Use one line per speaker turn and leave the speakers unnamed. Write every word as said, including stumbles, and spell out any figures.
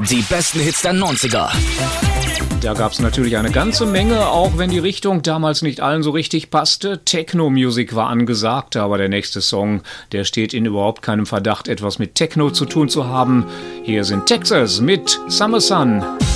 Die besten Hits der neunziger.
Da gab es natürlich eine ganze Menge, auch wenn die Richtung damals nicht allen so richtig passte. Techno-Music war angesagt, aber der nächste Song, der steht in überhaupt keinem Verdacht, etwas mit Techno zu tun zu haben. Hier sind Texas mit Summer Sun.